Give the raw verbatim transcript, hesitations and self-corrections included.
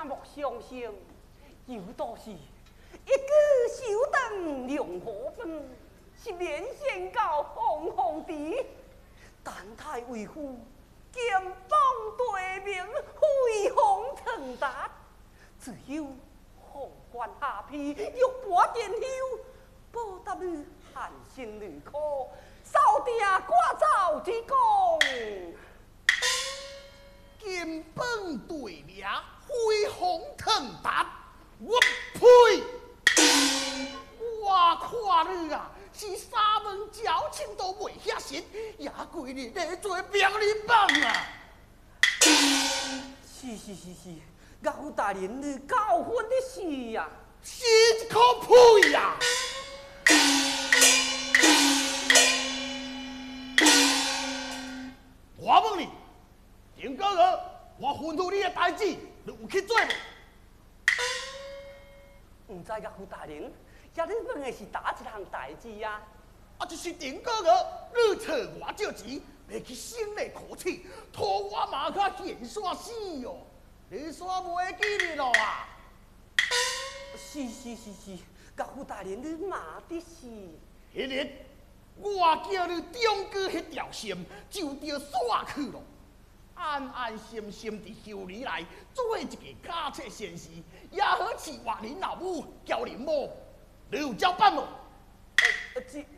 那莫相信，有道是一个小灯两河分，是连线到红红地，但太为夫剑锋对面，飞鸿腾达，只有皇冠下披，玉帛殿后，报答你寒心旅客，扫地挂灶之功。 金榜对名，飞鸿腾达，我呸！我看你啊，是三门交情都未遐实，也规日咧做名人榜啊！ 是是是是，岳父大人你教训的是呀， 是一口屁呀！我问你，丁哥哥，我吩咐你的代志，你有去做无？ 唔知岳父大人，遐你问的是哪一项代志呀？ 啊，就是丁哥哥，你找我借钱，要去省内考试，拖我马卡现煞死哦！你煞袂记哩咯啊？ 是是是是，岳父大人你骂的是。 迄日我叫你中过迄条线，就着煞去咯。安安心心伫后里来做一个家册先事，也好饲活恁老母交恁某，你有照办无？ 呃，这